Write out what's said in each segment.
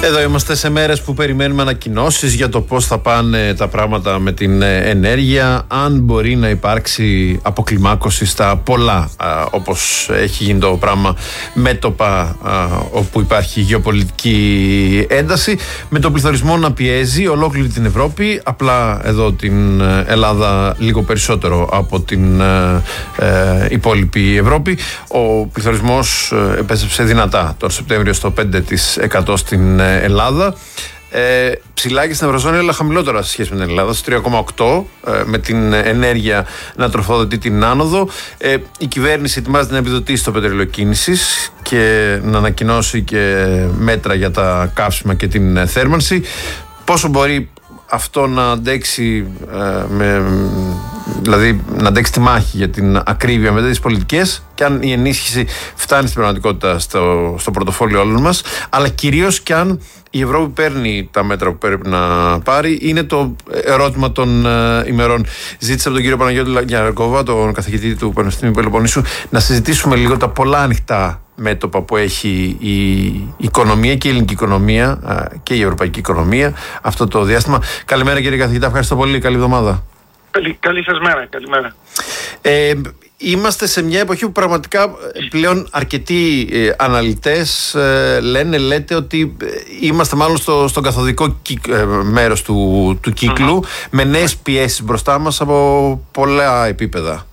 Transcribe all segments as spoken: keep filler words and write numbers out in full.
Εδώ είμαστε σε μέρες που περιμένουμε ανακοινώσεις για το πώς θα πάνε τα πράγματα με την ενέργεια, αν μπορεί να υπάρξει αποκλιμάκωση στα πολλά, α, όπως έχει γίνει το πράγμα μέτωπα, α, όπου υπάρχει γεωπολιτική ένταση, με τον πληθωρισμό να πιέζει ολόκληρη την Ευρώπη, απλά εδώ την Ελλάδα λίγο περισσότερο από την ε, ε, υπόλοιπη Ευρώπη. Ο πληθωρισμός επέστρεψε δυνατά τον Σεπτέμβριο στο πέντε τοις εκατό στην Ελλάδα. Ε, ψηλά και στην Ευρωζώνη, αλλά χαμηλότερα σε σχέση με την Ελλάδα, στο τρία κόμμα οκτώ, ε, με την ενέργεια να τροφοδοτεί την άνοδο. Ε, η κυβέρνηση ετοιμάζεται να επιδοτήσει το πετρέλαιο κίνησης και να ανακοινώσει και μέτρα για τα καύσιμα και την θέρμανση. Πόσο μπορεί αυτό να αντέξει, ε, με, δηλαδή να αντέξει τη μάχη για την ακρίβεια με τις πολιτικές, και αν η ενίσχυση φτάνει στην πραγματικότητα στο, στο πορτοφόλι όλων μας, αλλά κυρίως και αν η Ευρώπη παίρνει τα μέτρα που πρέπει να πάρει, είναι το ερώτημα των ε, ημερών. Ζήτησα από τον κύριο Παναγιώτη Γιαννακόβα, τον καθηγητή του Πανεπιστημίου Πελοποννήσου, να συζητήσουμε λίγο τα πολλά ανοιχτά μέτωπα που έχει η οικονομία και η ελληνική οικονομία και η ευρωπαϊκή οικονομία αυτό το διάστημα. Καλημέρα κύριε καθηγητά, ευχαριστώ πολύ, καλή εβδομάδα. Καλή, καλή σας μέρα, καλημέρα. Ε, Είμαστε σε μια εποχή που πραγματικά πλέον αρκετοί ε, αναλυτές ε, λένε, λέτε ότι είμαστε μάλλον στο, στον καθοδικό κύκ, ε, μέρος του, του κύκλου, mm-hmm. με νέες πιέσεις μπροστά μας από πολλά επίπεδα.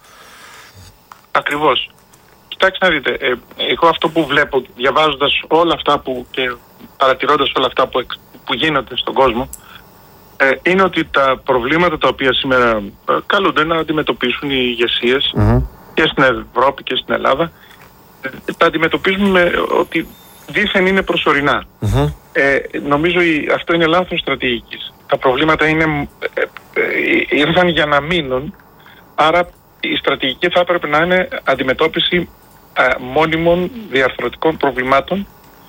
Ακριβώς. Κοιτάξτε να δείτε, ε, εγώ αυτό που βλέπω διαβάζοντας όλα αυτά που, και παρατηρώντας όλα αυτά που, που γίνονται στον κόσμο, ε, είναι ότι τα προβλήματα τα οποία σήμερα ε, καλούνται να αντιμετωπίσουν οι ηγεσίες, mm-hmm. και στην Ευρώπη και στην Ελλάδα, ε, τα αντιμετωπίζουν με ότι δήθεν είναι προσωρινά. Mm-hmm. Ε, νομίζω η, αυτό είναι λάθος στρατηγικής. Τα προβλήματα είναι, ε, ε, ήρθαν για να μείνουν, άρα η στρατηγική θα έπρεπε να είναι αντιμετώπιση ε, μόνιμων διαρθρωτικών προβλημάτων,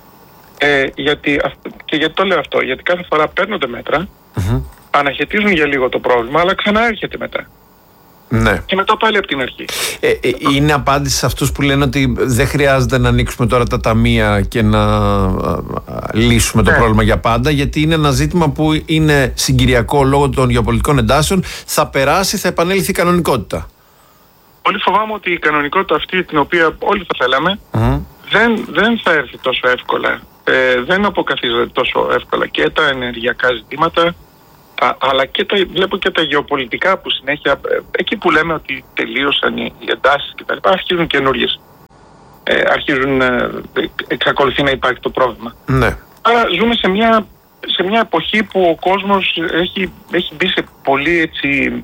ε, γιατί, και γιατί το λέω αυτό, γιατί κάθε φορά παίρνονται μέτρα, mm-hmm. αναχαιτίζουν για λίγο το πρόβλημα, αλλά ξανά έρχεται μετά. Ναι. Και μετά πάλι από την αρχή. Ε, ε, είναι απάντηση σε αυτούς που λένε ότι δεν χρειάζεται να ανοίξουμε τώρα τα ταμεία και να α, α, λύσουμε το ναι. πρόβλημα για πάντα, γιατί είναι ένα ζήτημα που είναι συγκυριακό λόγω των γεωπολιτικών εντάσεων, θα περάσει, θα επανέλθει η κανονικότητα. Πολύ φοβάμαι ότι η κανονικότητα αυτή, την οποία όλοι θα θέλαμε, mm-hmm. δεν, δεν θα έρθει τόσο εύκολα. Ε, δεν αποκαθίζεται τόσο εύκολα και τα ενεργειακά ζητήματα, α, αλλά και τα, βλέπω και τα γεωπολιτικά που συνέχεια, ε, εκεί που λέμε ότι τελείωσαν οι, οι εντάσεις κτλ., αρχίζουν καινούριες. Ε, αρχίζουν, ε, εξακολουθεί να υπάρχει το πρόβλημα. Ναι. Άρα ζούμε σε μια, σε μια εποχή που ο κόσμος έχει, έχει μπει σε πολύ έτσι...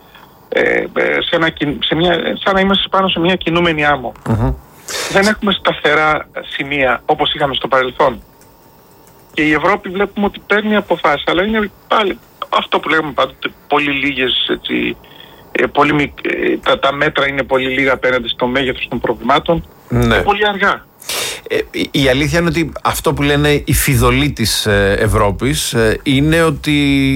Ε, σε ένα, σε μια, σαν να είμαστε πάνω σε μια κινούμενη άμμο. Mm-hmm. Δεν έχουμε σταθερά σημεία όπως είχαμε στο παρελθόν. Και η Ευρώπη βλέπουμε ότι παίρνει αποφάσεις, αλλά είναι πάλι αυτό που λέγαμε πάντοτε, πολύ λίγες, έτσι, πολύ, τα, τα μέτρα είναι πολύ λίγα απέναντι στο μέγεθος των προβλημάτων. Ναι. Και πολύ αργά. Ε, η αλήθεια είναι ότι αυτό που λένε οι φιδωλοί της ε, Ευρώπης ε, είναι ότι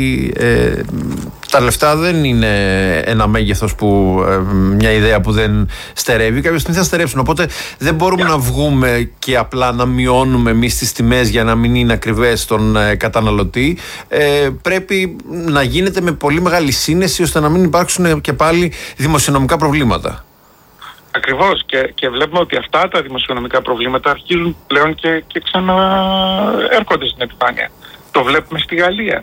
ε, τα λεφτά δεν είναι ένα μέγεθος που, ε, μια ιδέα που δεν στερεύει, κάποια στιγμή θα στερεύσουν, οπότε δεν μπορούμε yeah. να βγούμε και απλά να μειώνουμε εμείς τις τιμές για να μην είναι ακριβές στον ε, καταναλωτή. Ε, πρέπει να γίνεται με πολύ μεγάλη σύνεση ώστε να μην υπάρξουν και πάλι δημοσιονομικά προβλήματα. Ακριβώς, και, και βλέπουμε ότι αυτά τα δημοσιονομικά προβλήματα αρχίζουν πλέον και, και ξαναέρχονται στην επιφάνεια. Το βλέπουμε στη Γαλλία,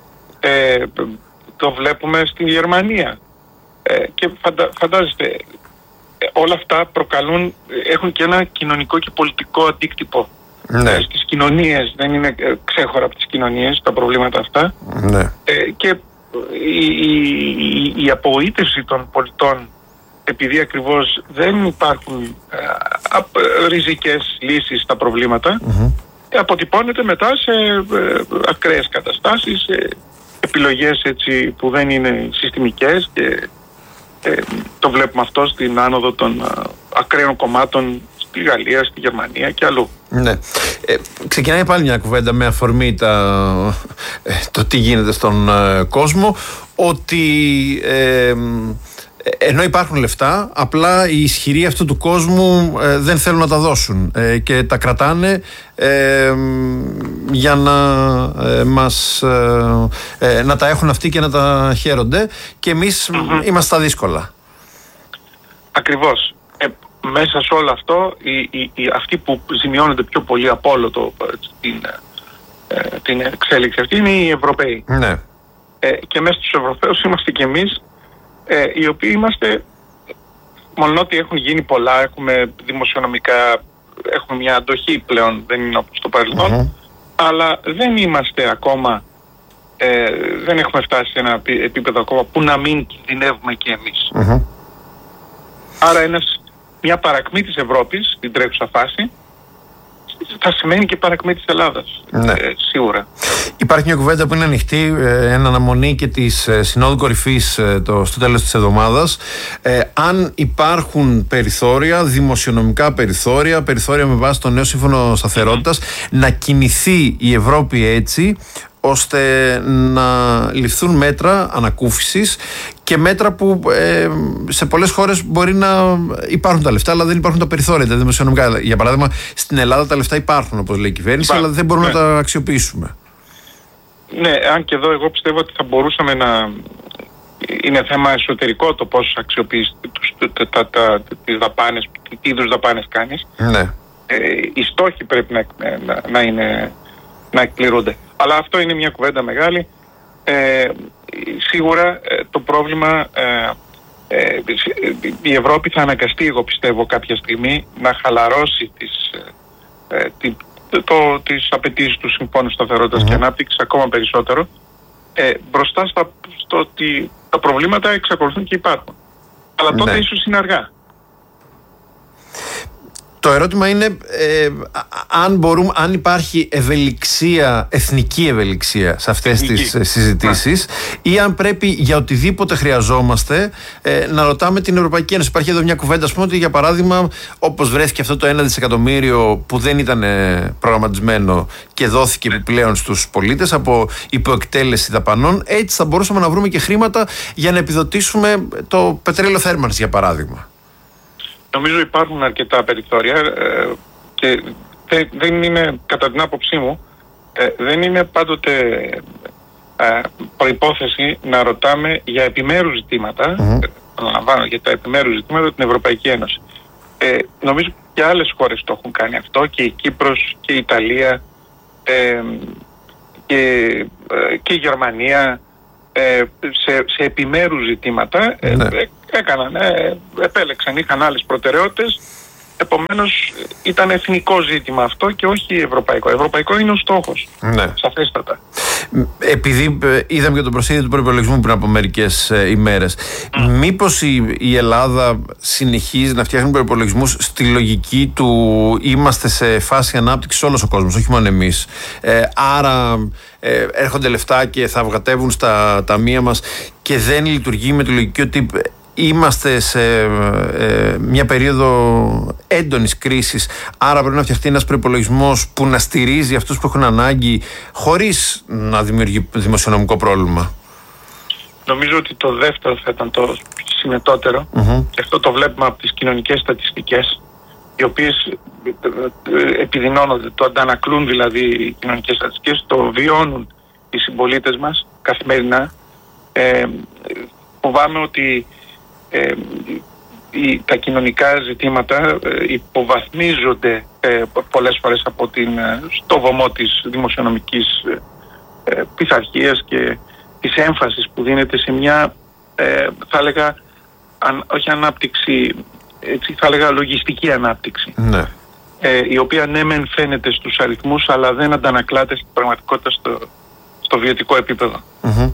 ε, το βλέπουμε στη Γερμανία, ε, και φαντα, φαντάζεστε, όλα αυτά προκαλούν, έχουν και ένα κοινωνικό και πολιτικό αντίκτυπο. Ναι. Ε, στις κοινωνίες, δεν είναι ξέχωρα από τις κοινωνίες τα προβλήματα αυτά. Ναι. Ε, και η, η, η απογοήτευση των πολιτών, επειδή ακριβώς δεν υπάρχουν ε, ε, ριζικές λύσεις στα προβλήματα, mm-hmm. αποτυπώνεται μετά σε ε, ακραίες καταστάσεις, σε επιλογές έτσι, που δεν είναι συστημικές, και ε, το βλέπουμε αυτό στην άνοδο των ε, ακραίων κομμάτων στη Γαλλία, στη Γερμανία και αλλού. Ναι. Ε, ξεκινάει πάλι μια κουβέντα με αφορμή τα, ε, το τι γίνεται στον ε, κόσμο, ότι ε, ενώ υπάρχουν λεφτά, απλά οι ισχυροί αυτού του κόσμου ε, δεν θέλουν να τα δώσουν ε, και τα κρατάνε ε, για να ε, μας ε, ε, να τα έχουν αυτοί και να τα χαίρονται, και εμείς mm-hmm. είμαστε στα δύσκολα. Ακριβώς. Ε, μέσα σε όλο αυτό οι, οι, οι, αυτοί που ζημιώνονται πιο πολύ από όλο το, την, ε, την εξέλιξη αυτή είναι οι Ευρωπαίοι. Ναι. Ε, και μέσα στους Ευρωπαίους είμαστε κι εμείς, ε, οι οποίοι είμαστε, μόνο ότι έχουν γίνει πολλά, έχουμε δημοσιονομικά, έχουμε μια αντοχή πλέον, δεν είναι όπως το παρελθόν, mm-hmm. αλλά δεν είμαστε ακόμα, ε, δεν έχουμε φτάσει σε ένα επίπεδο ακόμα που να μην κινδυνεύουμε κι εμείς. Mm-hmm. Άρα ένας, μια παρακμή της Ευρώπης στην τρέχουσα φάση θα σημαίνει και παρακμή της Ελλάδας, ναι. ε, σίγουρα. Υπάρχει μια κουβέντα που είναι ανοιχτή, ε, εν αναμονή και της ε, Συνόδου Κορυφής ε, το, στο τέλος της εβδομάδας. Ε, αν υπάρχουν περιθώρια, δημοσιονομικά περιθώρια, περιθώρια με βάση το νέο σύμφωνο σταθερότητας, mm-hmm. να κινηθεί η Ευρώπη έτσι, ώστε να ληφθούν μέτρα ανακούφισης και μέτρα που ε, σε πολλές χώρες μπορεί να υπάρχουν τα λεφτά, αλλά δεν υπάρχουν τα περιθώρια, τα δημοσιονομικά. Για παράδειγμα, στην Ελλάδα τα λεφτά υπάρχουν, όπως λέει η κυβέρνηση, αλλά δεν μπορούμε ναι. να τα αξιοποιήσουμε. Ναι, αν και εδώ εγώ πιστεύω ότι θα μπορούσαμε να... Είναι θέμα εσωτερικό το πώς αξιοποιείς τα, τα, τα, τις δαπάνες, τι είδους δαπάνες κάνεις. Ναι. Ε, οι στόχοι πρέπει να, να, να, είναι, να εκπληρούνται. Αλλά αυτό είναι μια κουβέντα μεγάλη. Ε, σίγουρα ε, το πρόβλημα, ε, ε, η Ευρώπη θα αναγκαστεί, εγώ πιστεύω, κάποια στιγμή να χαλαρώσει τις, ε, τι, το, τις απαιτήσεις του Συμφώνου Σταθερότητας mm-hmm. και Ανάπτυξης ακόμα περισσότερο, ε, μπροστά στα, στο ότι τα προβλήματα εξακολουθούν και υπάρχουν. Αλλά τότε ναι. ίσως είναι αργά. Το ερώτημα είναι ε, αν, μπορούμε, αν υπάρχει ευελιξία, εθνική ευελιξία σε αυτές εθνική. τις συζητήσεις ή αν πρέπει για οτιδήποτε χρειαζόμαστε ε, να ρωτάμε την Ευρωπαϊκή Ένωση. Υπάρχει εδώ μια κουβέντα, ας πούμε, ότι για παράδειγμα, όπως βρέθηκε αυτό το ένα δισεκατομμύριο που δεν ήταν προγραμματισμένο και δόθηκε επιπλέον στους πολίτες από υποεκτέλεση δαπανών, έτσι θα μπορούσαμε να βρούμε και χρήματα για να επιδοτήσουμε το πετρέλαιο θέρμανσης, για παράδειγμα. Νομίζω υπάρχουν αρκετά περιθώρια ε, και δε, δεν είναι, κατά την άποψή μου, ε, δεν είναι πάντοτε ε, προϋπόθεση να ρωτάμε για επιμέρους ζητήματα, mm-hmm. αναλαμβάνω για τα επιμέρους ζητήματα την Ευρωπαϊκή Ένωση. Ε, νομίζω και άλλες χώρες το έχουν κάνει αυτό, και η Κύπρος και η Ιταλία ε, και, ε, και η Γερμανία ε, σε, σε επιμέρους ζητήματα ε, ναι. ε, έκαναν, ε, επέλεξαν, είχαν άλλες προτεραιότητες, επομένως ήταν εθνικό ζήτημα αυτό και όχι ευρωπαϊκό. Ευρωπαϊκό είναι ο στόχος, ναι. σαφέστατα. Επειδή είδαμε και τον προσέγγιση του προϋπολογισμού πριν από μερικές ε, ημέρες, mm. μήπως η, η Ελλάδα συνεχίζει να φτιάχνει προϋπολογισμούς στη λογική του είμαστε σε φάση ανάπτυξης όλος ο κόσμος, όχι μόνο εμείς. Ε, άρα ε, έρχονται λεφτά και θα βγατεύουν στα ταμεία μας και δεν λειτουργεί με τη λογική ότι είμαστε σε ε, μια περίοδο έντονης κρίσης, άρα πρέπει να φτιαχτεί ένας προϋπολογισμός που να στηρίζει αυτούς που έχουν ανάγκη χωρίς να δημιουργεί δημοσιονομικό πρόβλημα. Νομίζω ότι το δεύτερο θα ήταν το συνετότερο mm-hmm. και αυτό το βλέπουμε από τις κοινωνικές στατιστικές, οι οποίες επιδεινώνονται, το αντανακλούν δηλαδή οι κοινωνικές στατιστικές, το βιώνουν οι συμπολίτες μας καθημερινά. Ε, φοβάμαι ότι Ε, οι, τα κοινωνικά ζητήματα ε, υποβαθμίζονται ε, πολλές φορές από την, ε, στο βωμό της δημοσιονομικής ε, πειθαρχίας και της έμφασης που δίνεται σε μια ε, θα έλεγα αν, όχι ανάπτυξη, έτσι, θα έλεγα λογιστική ανάπτυξη, ναι. ε, η οποία ναι μεν φαίνεται στους αριθμούς αλλά δεν αντανακλάται στην πραγματικότητα στο, στο βιωτικό επίπεδο. Mm-hmm.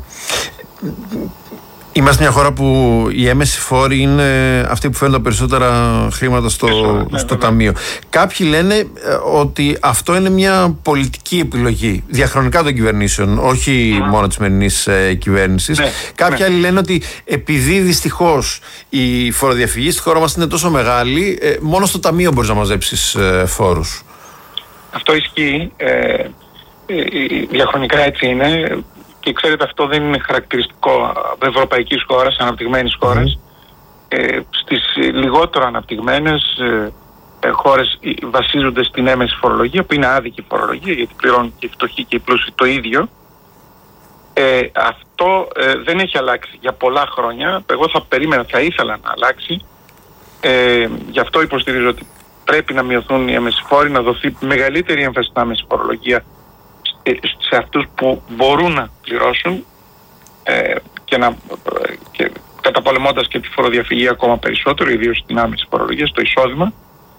Είμαστε μια χώρα που οι έμμεσοι φόροι είναι αυτοί που φέρνουν τα περισσότερα χρήματα στο, ναι, στο ναι, ταμείο. Ναι. Κάποιοι λένε ότι αυτό είναι μια πολιτική επιλογή διαχρονικά των κυβερνήσεων, όχι mm. μόνο της σημερινής ε, κυβέρνησης. Ναι, Κάποιοι ναι. άλλοι λένε ότι επειδή δυστυχώς η φοροδιαφυγή στη χώρα μας είναι τόσο μεγάλη, ε, μόνο στο ταμείο μπορείς να μαζέψεις ε, φόρους. Αυτό ισχύει. Ε, ε, διαχρονικά έτσι είναι. Και ξέρετε, αυτό δεν είναι χαρακτηριστικό ευρωπαϊκής χώρας, αναπτυγμένης χώρας. Mm. Ε, στις λιγότερο αναπτυγμένες, ε, χώρες βασίζονται στην έμεση φορολογία, που είναι άδικη φορολογία, γιατί πληρώνουν και οι φτωχοί και οι πλούσιοι το ίδιο. Ε, αυτό ε, δεν έχει αλλάξει για πολλά χρόνια. Εγώ θα περίμενα, θα ήθελα να αλλάξει. Ε, γι' αυτό υποστηρίζω ότι πρέπει να μειωθούν οι έμεσοι φόροι, να δοθεί μεγαλύτερη έμφαση στην άμεση φορολογία σε αυτούς που μπορούν να πληρώσουν ε, και, να, και καταπολεμώντας και τη φοροδιαφυγή ακόμα περισσότερο, ιδίως στην άμεση φορολογία, στο εισόδημα.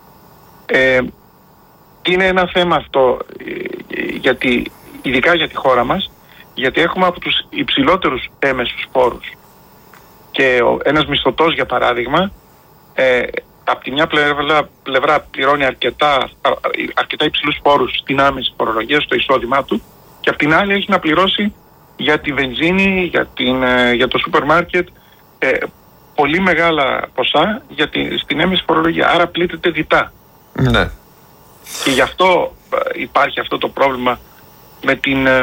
Ε, είναι ένα θέμα αυτό, ε, γιατί, ειδικά για τη χώρα μας, γιατί έχουμε από τους υψηλότερους έμεσους φόρους. Και ο, ένας μισθωτός, για παράδειγμα, ε, από τη μια πλευρά, πλευρά πληρώνει αρκετά, αρκετά υψηλούς φόρους στην άμεση φορολογία, στο εισόδημά του, και από την άλλη έχει να πληρώσει για τη βενζίνη, για, την, για το σούπερ μάρκετ, ε, πολύ μεγάλα ποσά για τη, στην έμεση φορολογία. Άρα πλήττεται διτά. Ναι. Και γι' αυτό υπάρχει αυτό το πρόβλημα με την, ε,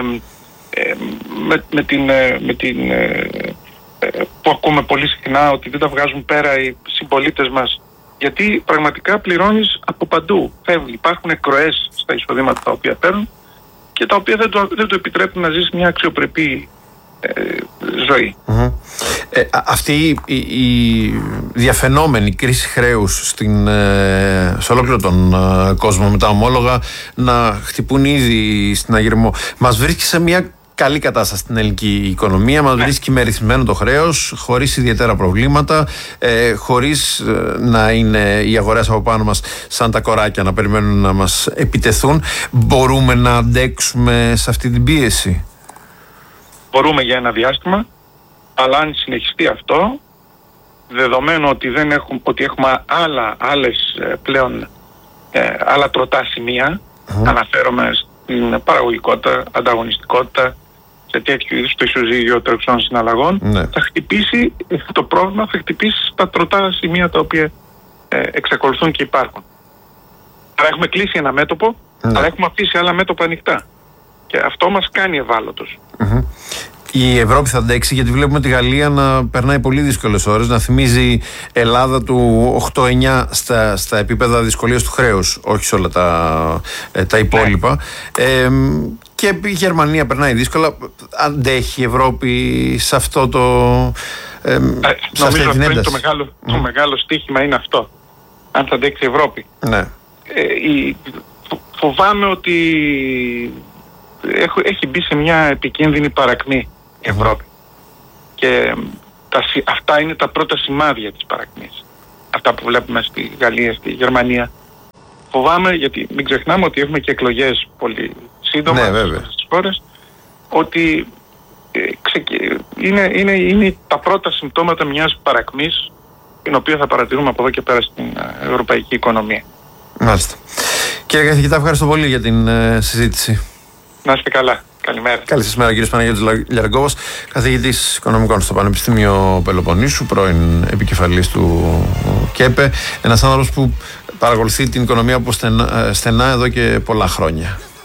με, με την, ε, με την ε, ε, που ακούμε πολύ συχνά, ότι δεν τα βγάζουν πέρα οι συμπολίτες μας. Γιατί πραγματικά πληρώνεις από παντού. Φεύγει. Υπάρχουν εκροές στα εισοδήματα τα οποία παίρνουν και τα οποία δεν το, δεν το επιτρέπουν να ζήσει μια αξιοπρεπή ε, ζωή. Mm-hmm. Ε, αυτή η, η διαφαινόμενη κρίση χρέους στην, ε, σε ολόκληρο τον ε, κόσμο, με τα ομόλογα να χτυπούν ήδη στην αγερμό, μας βρίσκει σε μια καλή κατάσταση στην ελληνική οικονομία, μας βρίσκει με ρυθμμένο το χρέος, χωρίς ιδιαίτερα προβλήματα, ε, χωρίς ε, να είναι οι αγορές από πάνω μας σαν τα κοράκια να περιμένουν να μας επιτεθούν. Μπορούμε να αντέξουμε σε αυτή την πίεση? Μπορούμε για ένα διάστημα, αλλά αν συνεχιστεί αυτό, δεδομένου ότι, δεν έχουμε, ότι έχουμε άλλα, άλλες πλέον ε, άλλα τροτά σημεία, mm. αναφέρομαι στην παραγωγικότητα, ανταγωνιστικότητα, σε τέτοιου είδους το ισοζύγιο τρεξών συναλλαγών, mm. θα χτυπήσει το πρόβλημα, θα χτυπήσει τα τροτά σημεία τα οποία ε, εξακολουθούν και υπάρχουν. Άρα έχουμε κλείσει ένα μέτωπο, mm. αλλά έχουμε αφήσει άλλα μέτωπα ανοιχτά. Και αυτό μας κάνει ευάλωτος. Mm-hmm. Η Ευρώπη θα αντέξει, γιατί βλέπουμε τη Γαλλία να περνάει πολύ δύσκολες ώρες, να θυμίζει Ελλάδα του οκτώ εννιά στα, στα επίπεδα δυσκολίας του χρέους, όχι σε όλα τα, τα υπόλοιπα. Ναι. Ε, και η Γερμανία περνάει δύσκολα. Αντέχει η Ευρώπη σε αυτό το... Ε, ε, νομίζω αυτό είναι το μεγάλο, mm. το μεγάλο στοίχημα, είναι αυτό. Αν θα αντέξει η Ευρώπη. Ναι. Ε, η, φοβάμαι ότι έχει μπει σε μια επικίνδυνη παρακμή η Ευρώπη. Και τα, αυτά είναι τα πρώτα σημάδια της παρακμής. Αυτά που βλέπουμε στη Γαλλία, στη Γερμανία. Φοβάμαι, γιατί μην ξεχνάμε ότι έχουμε και εκλογές πολύ σύντομα, ναι, στις χώρες, ότι ε, ξεκε, είναι, είναι, είναι τα πρώτα συμπτώματα μιας παρακμής, την οποία θα παρατηρούμε από εδώ και πέρα στην ευρωπαϊκή οικονομία. Μάλιστα. Κύριε καθηγητά, ευχαριστώ πολύ για την ε, συζήτηση. Να είστε καλά. Καλημέρα. Καλή σας μέρα, κύριος Παναγιώτης Λιαργκόβος, καθηγητής οικονομικών στο Πανεπιστήμιο Πελοποννήσου, πρώην επικεφαλής του ΚΕΠΕ, ένας άνθρωπος που παρακολουθεί την οικονομία από στενά, στενά εδώ και πολλά χρόνια.